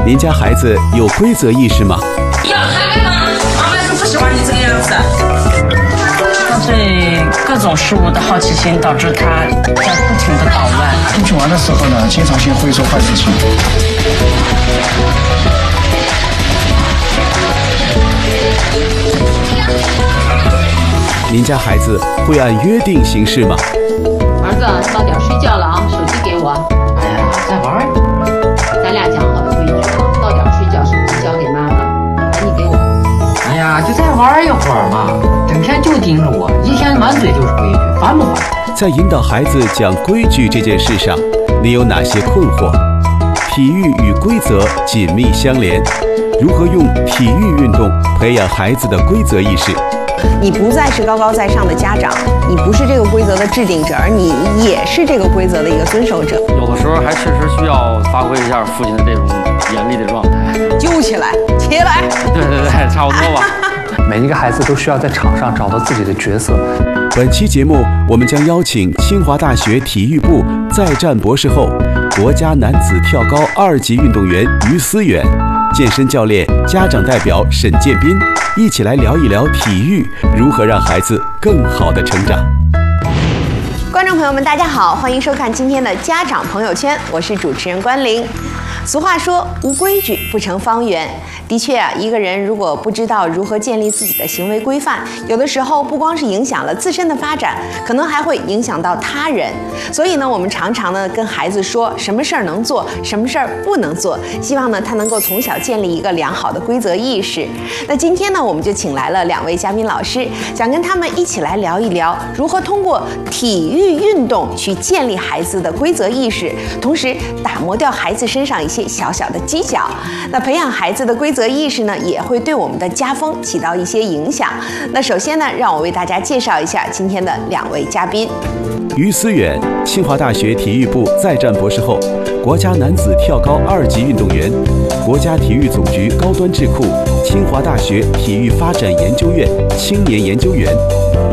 您家孩子有规则意识吗？ 要他干嘛？妈妈就不喜欢你这个样子。 他对各种事物的好奇心导致他在不停地捣乱。 出去玩的时候呢，经常性会做坏事情。 您家孩子会按约定行事吗？ 儿子，到点睡觉了啊，手机给我。 哎呀，再玩儿。 咱俩讲好的规矩啊，到点睡觉，手机交给妈妈，赶紧给我。 哎呀，就再玩一会儿嘛，整天就盯着我，一天满嘴就是规矩，烦不烦？ 在引导孩子讲规矩这件事上，你有哪些困惑？体育与规则紧密相连，如何用体育运动培养孩子的规则意识？ 你不再是高高在上的家长，你不是这个规则的制定者，而你也是这个规则的一个遵守者。 有的时候还确实需要发挥一下父亲的这种严厉的状态。 揪起来，起来！ 对，差不多吧。 每一个孩子都需要在场上找到自己的角色。 本期节目，我们将邀请清华大学体育部在战博士后、国家男子跳高2级运动员于思远、健身教练、家长代表沈建斌，一起来聊一聊体育如何让孩子更好的成长。 观众朋友们，大家好，欢迎收看今天的家长朋友圈，我是主持人关玲。俗话说，无规矩不成方圆。的确啊，一个人如果不知道如何建立自己的行为规范，有的时候不光是影响了自身的发展，可能还会影响到他人。所以呢，我们常常呢跟孩子说什么事儿能做，什么事儿不能做，希望呢他能够从小建立一个良好的规则意识。那今天呢，我们就请来了2位嘉宾老师，想跟他们一起来聊一聊如何通过体育运动去建立孩子的规则意识，同时打磨掉孩子身上一些小小的犄角。那培养孩子的规则意识呢，也会对我们的家风起到一些影响。那首先呢，让我为大家介绍一下今天的2位嘉宾。 于思远，清华大学体育部在战博士后，国家男子跳高2级运动员，国家体育总局高端智库清华大学体育发展研究院青年研究员。